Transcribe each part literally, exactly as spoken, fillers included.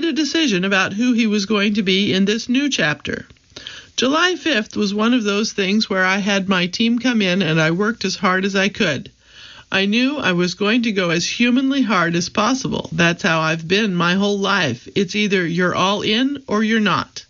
a decision about who he was going to be in this new chapter. July fifth was one of those things where I had my team come in and I worked as hard as I could. I knew I was going to go as humanly hard as possible. That's how I've been my whole life. It's either you're all in or you're not.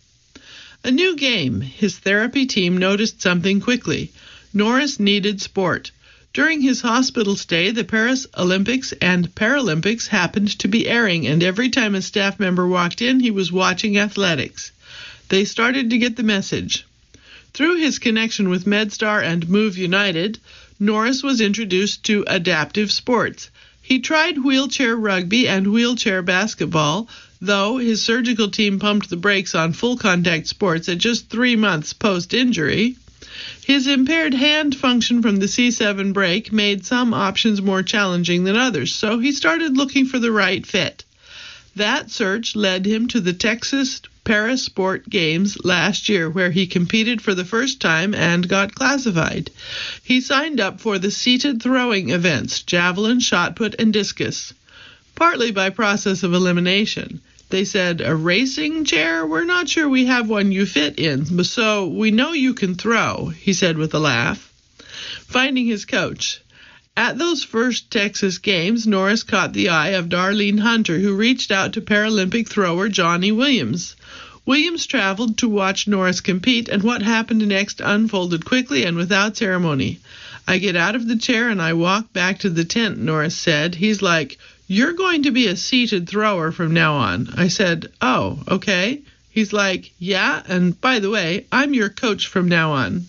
A new game. His therapy team noticed something quickly. Norris needed sport. During his hospital stay, the Paris Olympics and Paralympics happened to be airing, and every time a staff member walked in, he was watching athletics. They started to get the message. Through his connection with MedStar and Move United, Norris was introduced to adaptive sports. He tried wheelchair rugby and wheelchair basketball, though his surgical team pumped the brakes on full-contact sports at just three months post-injury. His impaired hand function from the C seven break made some options more challenging than others, so he started looking for the right fit. That search led him to the Texas Parasport Games last year, where he competed for the first time and got classified. He signed up for the seated throwing events, javelin, shot put, and discus, partly by process of elimination. They said, a racing chair? We're not sure we have one you fit in, so we know you can throw, he said with a laugh. Finding his coach. At those first Texas Games, Norris caught the eye of Darlene Hunter, who reached out to Paralympic thrower Johnny Williams. Williams traveled to watch Norris compete, and what happened next unfolded quickly and without ceremony. I get out of the chair and I walk back to the tent, Norris said. He's like, you're going to be a seated thrower from now on. I said, oh, okay. He's like, yeah, and by the way, I'm your coach from now on.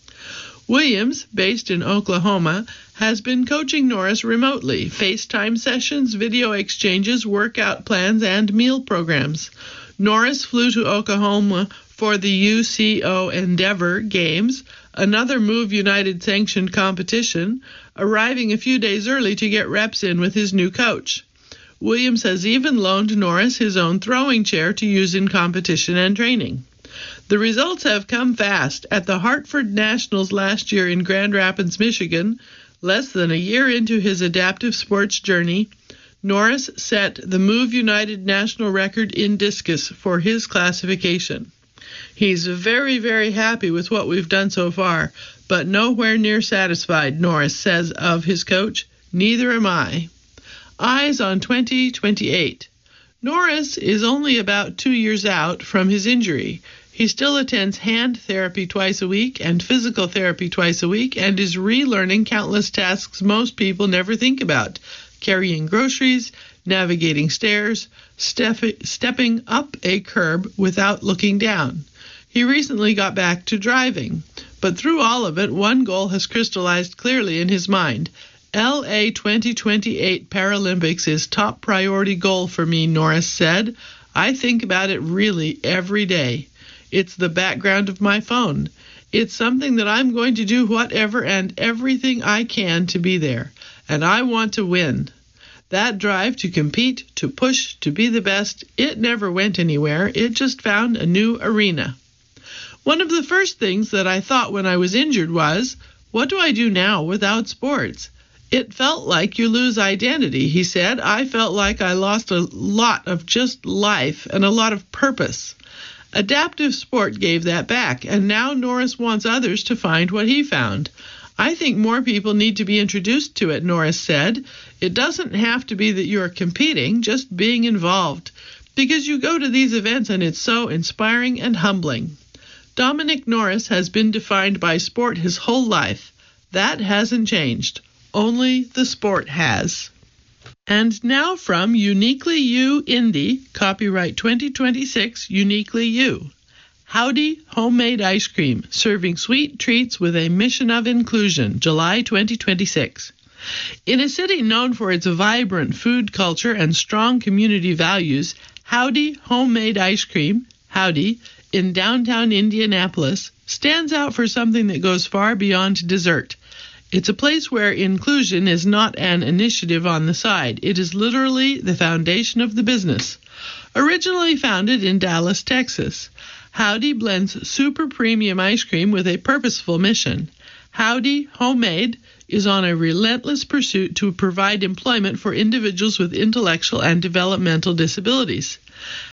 Williams, based in Oklahoma, has been coaching Norris remotely. FaceTime sessions, video exchanges, workout plans, and meal programs. Norris flew to Oklahoma for the U C O Endeavor Games, another Move United sanctioned competition, arriving a few days early to get reps in with his new coach. Williams has even loaned Norris his own throwing chair to use in competition and training. The results have come fast. At the Hartford Nationals last year in Grand Rapids, Michigan, less than a year into his adaptive sports journey, Norris set the Move United national record in discus for his classification. He's very, very happy with what we've done so far, but nowhere near satisfied, Norris says of his coach. Neither am I. Eyes on twenty twenty-eight. Norris is only about two years out from his injury. He still attends hand therapy twice a week and physical therapy twice a week and is relearning countless tasks most people never think about. Carrying groceries, navigating stairs, step- stepping up a curb without looking down. He recently got back to driving, but through all of it, one goal has crystallized clearly in his mind. L A twenty twenty-eight Paralympics is top priority goal for me, Norris said. I think about it really every day. It's the background of my phone. It's something that I'm going to do whatever and everything I can to be there. And I want to win. That drive to compete, to push, to be the best, it never went anywhere. It just found a new arena. One of the first things that I thought when I was injured was, what do I do now without sports? It felt like you lose identity, he said. I felt like I lost a lot of just life and a lot of purpose. Adaptive sport gave that back, and now Norris wants others to find what he found. I think more people need to be introduced to it, Norris said. It doesn't have to be that you're competing, just being involved, because you go to these events and it's so inspiring and humbling. Dominic Norris has been defined by sport his whole life. That hasn't changed. Only the sport has. And now from Uniquely You Indie, copyright twenty twenty-six, Uniquely You. Howdy Homemade Ice Cream, serving sweet treats with a mission of inclusion, July twenty twenty-six. In a city known for its vibrant food culture and strong community values, Howdy Homemade Ice Cream, Howdy, in downtown Indianapolis, stands out for something that goes far beyond dessert. It's a place where inclusion is not an initiative on the side. It is literally the foundation of the business. Originally founded in Dallas, Texas, Howdy blends super premium ice cream with a purposeful mission. Howdy Homemade is on a relentless pursuit to provide employment for individuals with intellectual and developmental disabilities.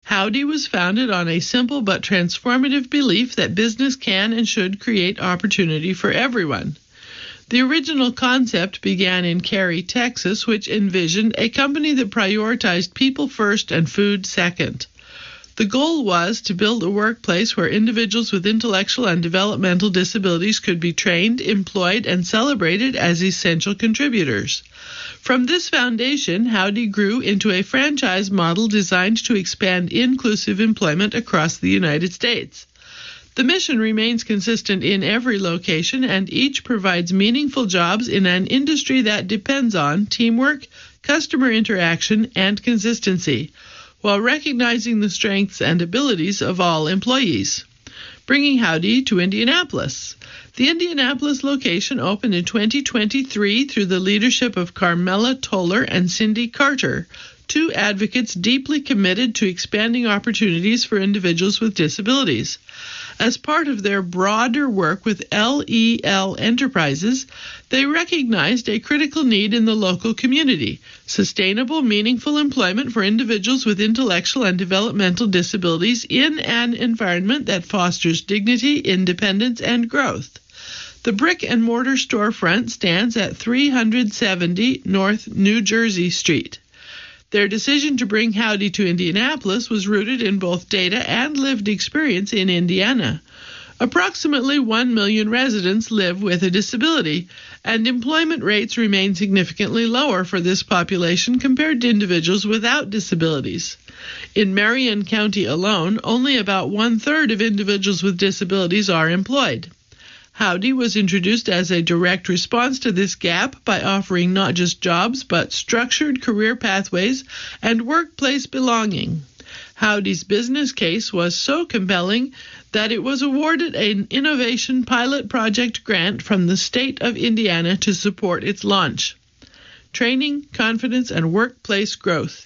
Howdy was founded on a simple but transformative belief that business can and should create opportunity for everyone. The original concept began in Cary, Texas, which envisioned a company that prioritized people first and food second. The goal was to build a workplace where individuals with intellectual and developmental disabilities could be trained, employed, and celebrated as essential contributors. From this foundation, Howdy grew into a franchise model designed to expand inclusive employment across the United States. The mission remains consistent in every location, and each provides meaningful jobs in an industry that depends on teamwork, customer interaction, and consistency, while recognizing the strengths and abilities of all employees. Bringing Howdy to Indianapolis. The Indianapolis location opened in twenty twenty-three through the leadership of Carmela Toller and Cindy Carter, two advocates deeply committed to expanding opportunities for individuals with disabilities. As part of their broader work with L E L Enterprises, they recognized a critical need in the local community: sustainable, meaningful employment for individuals with intellectual and developmental disabilities in an environment that fosters dignity, independence, and growth. The brick-and-mortar storefront stands at three seventy North New Jersey Street. Their decision to bring Howdy to Indianapolis was rooted in both data and lived experience in Indiana. Approximately one million residents live with a disability, and employment rates remain significantly lower for this population compared to individuals without disabilities. In Marion County alone, only about one-third of individuals with disabilities are employed. Howdy was introduced as a direct response to this gap by offering not just jobs, but structured career pathways and workplace belonging. Howdy's business case was so compelling that it was awarded an Innovation Pilot Project grant from the state of Indiana to support its launch. Training, confidence, and workplace growth.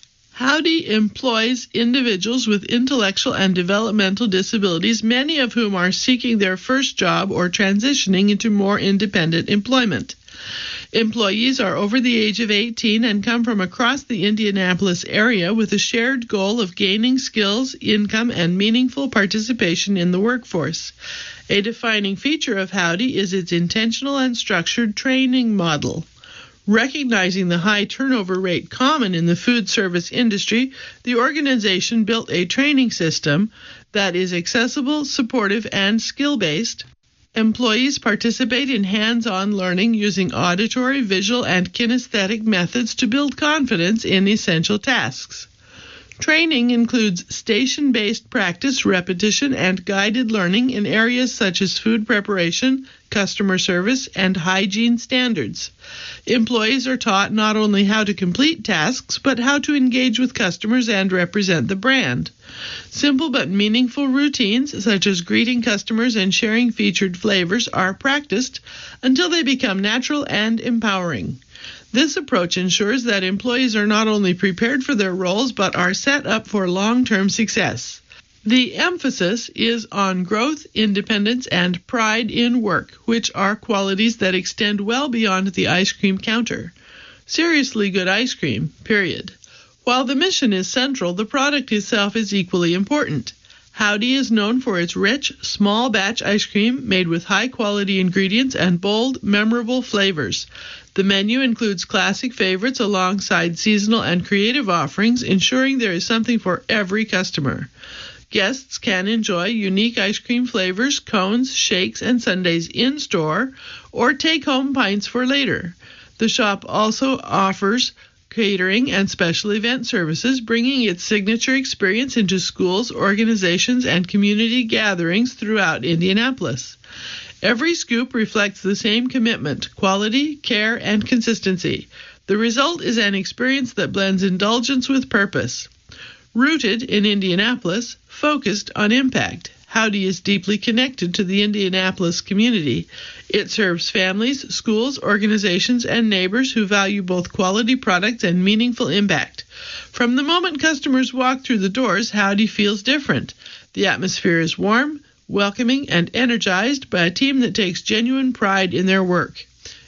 Howdy employs individuals with intellectual and developmental disabilities, many of whom are seeking their first job or transitioning into more independent employment. Employees are over the age of eighteen and come from across the Indianapolis area with a shared goal of gaining skills, income, and meaningful participation in the workforce. A defining feature of Howdy is its intentional and structured training model. Recognizing the high turnover rate common in the food service industry, the organization built a training system that is accessible, supportive, and skill-based. Employees participate in hands-on learning using auditory, visual, and kinesthetic methods to build confidence in essential tasks. Training includes station-based practice, repetition, and guided learning in areas such as food preparation, customer service, and hygiene standards. Employees are taught not only how to complete tasks, but how to engage with customers and represent the brand. Simple but meaningful routines, such as greeting customers and sharing featured flavors, are practiced until they become natural and empowering. This approach ensures that employees are not only prepared for their roles, but are set up for long-term success. The emphasis is on growth, independence, and pride in work, which are qualities that extend well beyond the ice cream counter. Seriously good ice cream, period. While the mission is central, the product itself is equally important. Howdy is known for its rich, small-batch ice cream made with high-quality ingredients and bold, memorable flavors. The menu includes classic favorites alongside seasonal and creative offerings, ensuring there is something for every customer. Guests can enjoy unique ice cream flavors, cones, shakes, and sundaes in-store, or take home pints for later. The shop also offers catering and special event services, bringing its signature experience into schools, organizations, and community gatherings throughout Indianapolis. Every scoop reflects the same commitment: quality, care, and consistency. The result is an experience that blends indulgence with purpose. Rooted in Indianapolis, focused on impact, Howdy is deeply connected to the Indianapolis community. It serves families, schools, organizations, and neighbors who value both quality products and meaningful impact. From the moment customers walk through the doors, Howdy feels different. The atmosphere is warm, welcoming, and energized by a team that takes genuine pride in their work.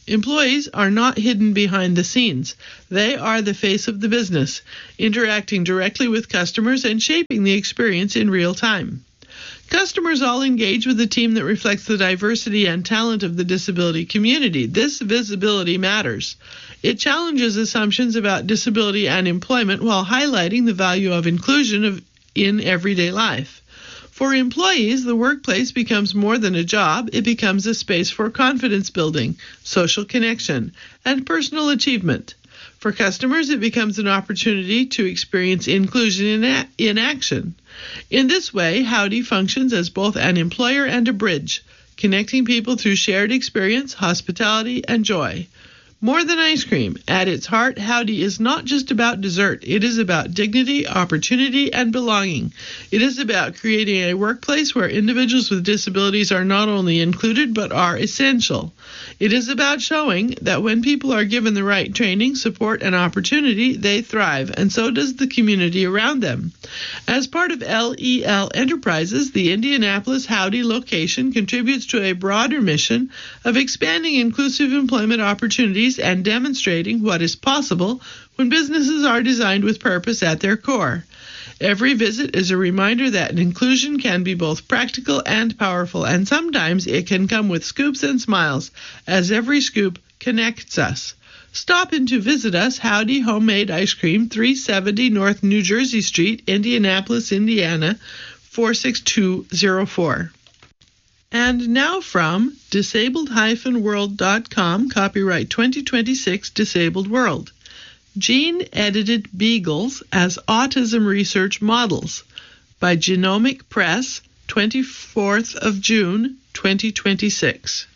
Employees are not hidden behind the scenes. They are the face of the business, interacting directly with customers and shaping the experience in real time. Customers all engage with a team that reflects the diversity and talent of the disability community. This visibility matters. It challenges assumptions about disability and employment while highlighting the value of inclusion of, in everyday life. For employees, the workplace becomes more than a job. It becomes a space for confidence building, social connection, and personal achievement. For customers, it becomes an opportunity to experience inclusion in, a- in action. In this way, Howdy functions as both an employer and a bridge, connecting people through shared experience, hospitality, and joy. More than ice cream, at its heart, Howdy is not just about dessert. It is about dignity, opportunity, and belonging. It is about creating a workplace where individuals with disabilities are not only included, but are essential. It is about showing that when people are given the right training, support, and opportunity, they thrive, and so does the community around them. As part of L E L Enterprises, the Indianapolis Howdy location contributes to a broader mission of expanding inclusive employment opportunities and demonstrating what is possible when businesses are designed with purpose at their core. Every visit is a reminder that inclusion can be both practical and powerful, and sometimes it can come with scoops and smiles, as every scoop connects us. Stop in to visit us, Howdy Homemade Ice Cream, three seventy North New Jersey Street, Indianapolis, Indiana, four six two zero four. And now from disabled dash world dot com, copyright twenty twenty-six, Disabled World. Gene-edited beagles as autism research models by Genomic Press, twenty-fourth of June, twenty twenty-six.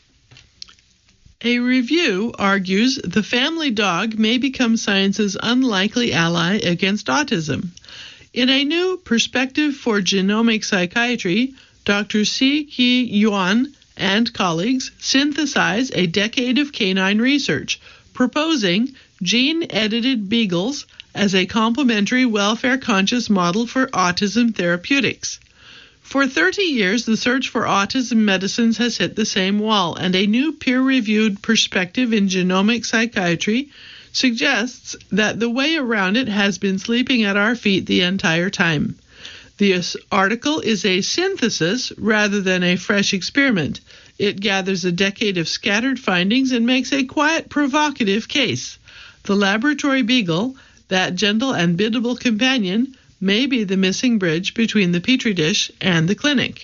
A review argues the family dog may become science's unlikely ally against autism. In a new perspective for genomic psychiatry, Doctor Si-Ki Yuan and colleagues synthesize a decade of canine research, proposing gene-edited beagles as a complementary welfare-conscious model for autism therapeutics. For thirty years, the search for autism medicines has hit the same wall, and a new peer-reviewed perspective in genomic psychiatry suggests that the way around it has been sleeping at our feet the entire time. The article is a synthesis rather than a fresh experiment. It gathers a decade of scattered findings and makes a quiet, provocative case. The laboratory beagle, that gentle and biddable companion, may be the missing bridge between the petri dish and the clinic.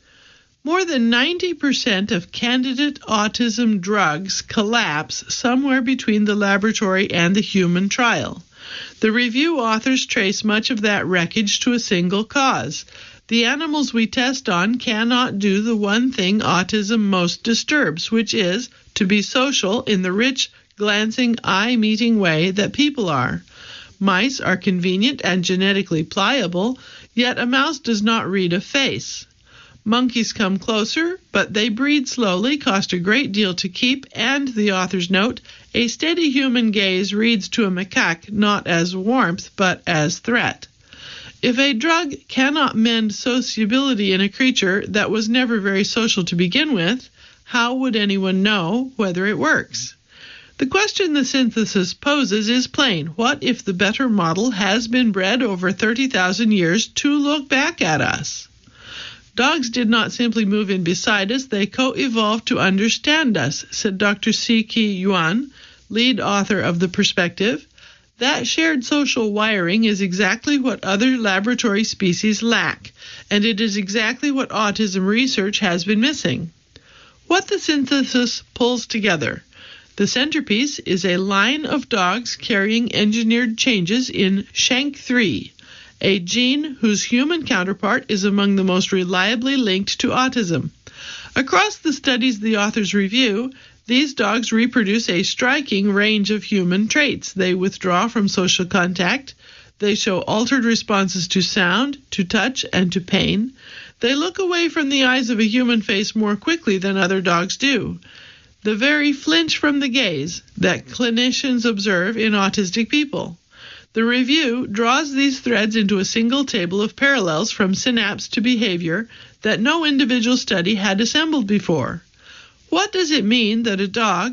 More than ninety percent of candidate autism drugs collapse somewhere between the laboratory and the human trial. The review authors trace much of that wreckage to a single cause. The animals we test on cannot do the one thing autism most disturbs, which is to be social in the rich, glancing, eye-meeting way that people are. Mice are convenient and genetically pliable, yet a mouse does not read a face. Monkeys come closer, but they breed slowly, cost a great deal to keep, and, the authors note, a steady human gaze reads to a macaque not as warmth, but as threat. If a drug cannot mend sociability in a creature that was never very social to begin with, how would anyone know whether it works? The question the synthesis poses is plain. What if the better model has been bred over thirty thousand years to look back at us? Dogs did not simply move in beside us, they co-evolved to understand us, said Doctor Si-Ki Yuan, lead author of The Perspective. That shared social wiring is exactly what other laboratory species lack, and it is exactly what autism research has been missing. What the synthesis pulls together. The centerpiece is a line of dogs carrying engineered changes in SHANK three, a gene whose human counterpart is among the most reliably linked to autism. Across the studies the authors review, these dogs reproduce a striking range of human traits. They withdraw from social contact. They show altered responses to sound, to touch, and to pain. They look away from the eyes of a human face more quickly than other dogs do. The very flinch from the gaze that clinicians observe in autistic people. The review draws these threads into a single table of parallels from synapse to behavior that no individual study had assembled before. What does it mean that a dog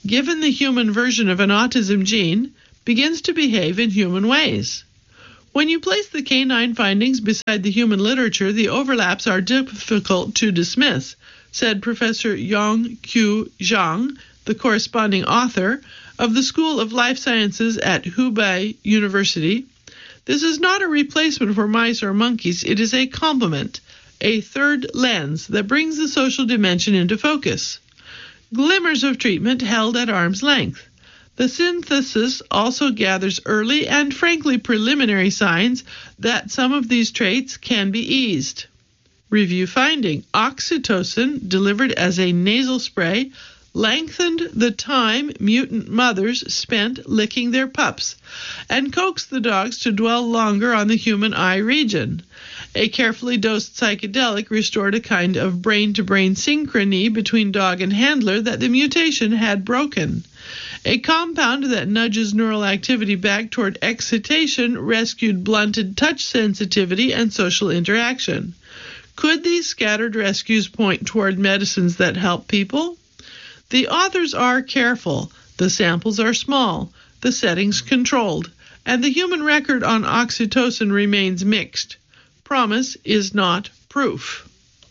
given the human version of an autism gene, begins to behave in human ways. When you place the canine findings beside the human literature, the overlaps are difficult to dismiss, said Professor Yongqiu Zhang, the corresponding author of the School of Life Sciences at Hubei University. This is not a replacement for mice or monkeys. It is a complement, a third lens that brings the social dimension into focus. Glimmers of treatment held at arm's length. The synthesis also gathers early and frankly preliminary signs that some of these traits can be eased. Review finding: oxytocin delivered as a nasal spray lengthened the time mutant mothers spent licking their pups and coaxed the dogs to dwell longer on the human eye region. A carefully dosed psychedelic restored a kind of brain-to-brain synchrony between dog and handler that the mutation had broken. A compound that nudges neural activity back toward excitation rescued blunted touch sensitivity and social interaction. Could these scattered rescues point toward medicines that help people? The authors are careful, the samples are small, the settings controlled, and the human record on oxytocin remains mixed. Promise is not proof.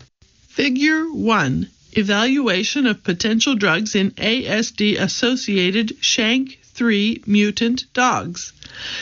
Figure one. Evaluation of potential drugs in A S D-associated SHANK three mutant dogs.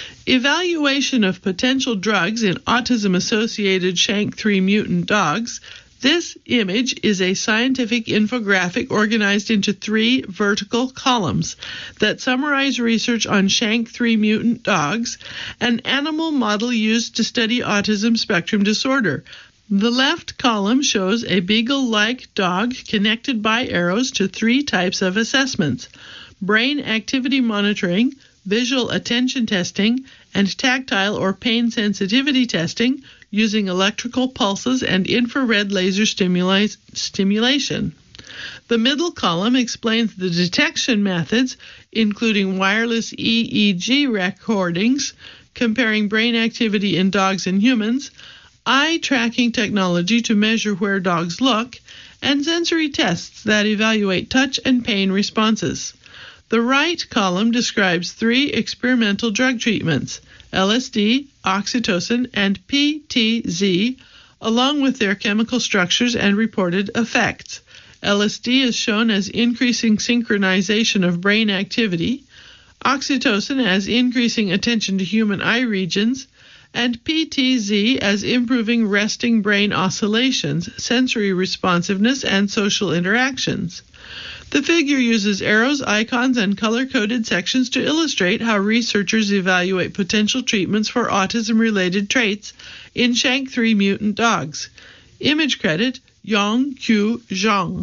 Evaluation of potential drugs in autism-associated SHANK three mutant dogs. This image is a scientific infographic organized into three vertical columns that summarize research on SHANK three mutant dogs, an animal model used to study autism spectrum disorder. The left column shows a beagle-like dog connected by arrows to three types of assessments: brain activity monitoring, visual attention testing, and tactile or pain sensitivity testing using electrical pulses and infrared laser stimuli- stimulation. The middle column explains the detection methods, including wireless E E G recordings, comparing brain activity in dogs and humans, eye tracking technology to measure where dogs look, and sensory tests that evaluate touch and pain responses. The right column describes three experimental drug treatments: L S D, oxytocin, and P T Z, along with their chemical structures and reported effects. L S D is shown as increasing synchronization of brain activity, oxytocin as increasing attention to human eye regions, and P T Z as improving resting brain oscillations, sensory responsiveness, and social interactions. The figure uses arrows, icons, and color-coded sections to illustrate how researchers evaluate potential treatments for autism-related traits in SHANK three mutant dogs. Image credit, Yongqiu Zhang.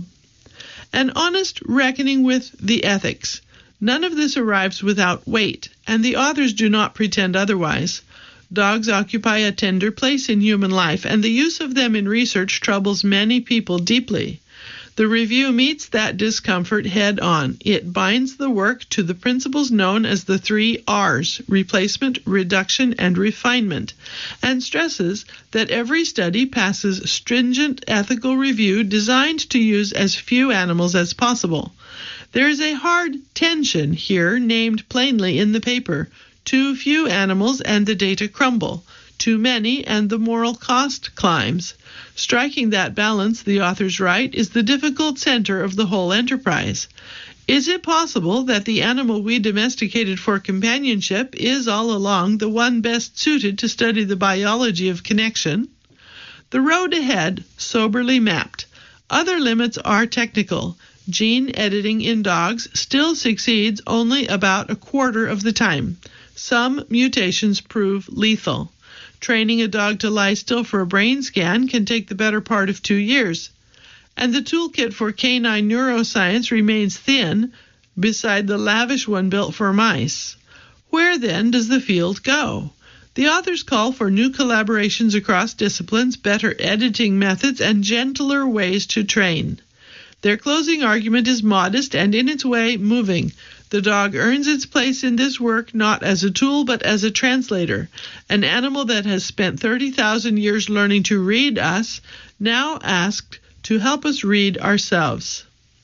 An honest reckoning with the ethics. None of this arrives without weight, and the authors do not pretend otherwise. Dogs occupy a tender place in human life, and the use of them in research troubles many people deeply. The review meets that discomfort head-on. It binds the work to the principles known as the three R's: replacement, reduction, and refinement, and stresses that every study passes stringent ethical review designed to use as few animals as possible. There is a hard tension here named plainly in the paper: too few animals and the data crumble, too many and the moral cost climbs. Striking that balance, the authors write, is the difficult center of the whole enterprise. Is it possible that the animal we domesticated for companionship is all along the one best suited to study the biology of connection? The road ahead, soberly mapped. Other limits are technical. Gene editing in dogs still succeeds only about a quarter of the time. Some mutations prove lethal. Training a dog to lie still for a brain scan can take the better part of two years. And the toolkit for canine neuroscience remains thin beside the lavish one built for mice. Where, then, does the field go? The authors call for new collaborations across disciplines, better editing methods, and gentler ways to train. Their closing argument is modest and, in its way, moving. The dog earns its place in this work not as a tool but as a translator, an animal that has spent thirty thousand years learning to read us, now asked to help us read ourselves.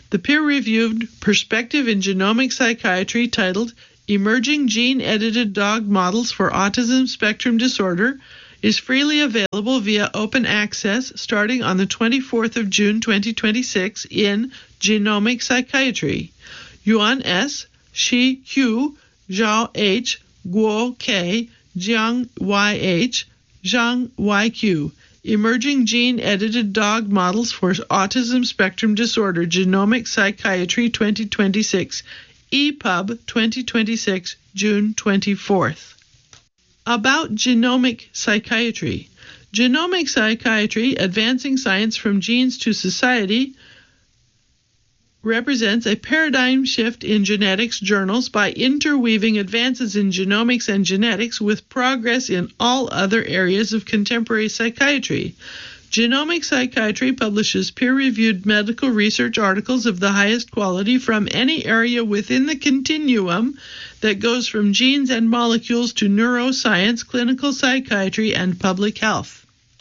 The peer-reviewed perspective in genomic psychiatry titled Emerging Gene-Edited Dog Models for Autism Spectrum Disorder is freely available via open access starting on the twenty-fourth of June twenty twenty-six in Genomic Psychiatry. Yuan S., Shi Q., Zhao H., Guo K., Jiang Y H., Zhang Y Q. Emerging Gene-Edited Dog Models for Autism Spectrum Disorder, Genomic Psychiatry twenty twenty-six, E P U B twenty twenty-six, June twenty-fourth. About genomic psychiatry. Genomic psychiatry, advancing science from genes to society, represents a paradigm shift in genetics journals by interweaving advances in genomics and genetics with progress in all other areas of contemporary psychiatry. Genomic psychiatry publishes peer-reviewed medical research articles of the highest quality from any area within the continuum that goes from genes and molecules to neuroscience, clinical psychiatry, and public health.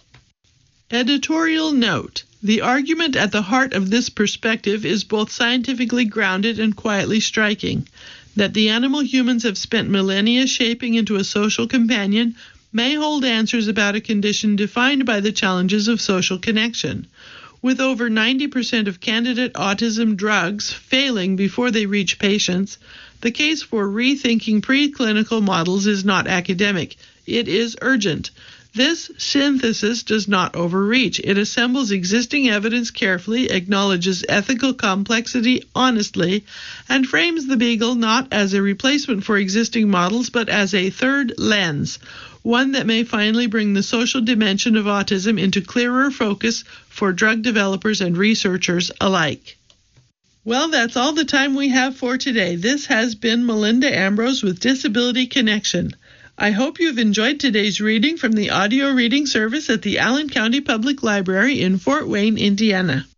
Editorial note. The argument at the heart of this perspective is both scientifically grounded and quietly striking. That the animal humans have spent millennia shaping into a social companion may hold answers about a condition defined by the challenges of social connection. With over ninety percent of candidate autism drugs failing before they reach patients, the case for rethinking preclinical models is not academic. It is urgent. This synthesis does not overreach. It assembles existing evidence carefully, acknowledges ethical complexity honestly, and frames the Beagle not as a replacement for existing models, but as a third lens, one that may finally bring the social dimension of autism into clearer focus for drug developers and researchers alike. Well, that's all the time we have for today. This has been Melinda Ambrose with Disability Connection. I hope you've enjoyed today's reading from the audio reading service at the Allen County Public Library in Fort Wayne, Indiana.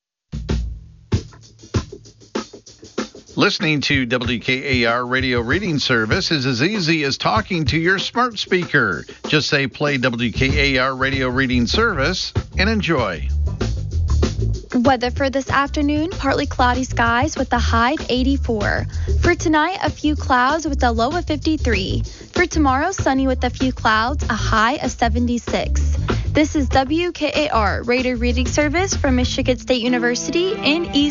Listening to W K A R Radio Reading Service is as easy as talking to your smart speaker. Just say play W K A R Radio Reading Service and enjoy. Weather for this afternoon, partly cloudy skies with a high of eighty-four. For tonight, a few clouds with a low of fifty-three. For tomorrow, sunny with a few clouds, a high of seventy-six. This is W K A R Radio Reading Service from Michigan State University in East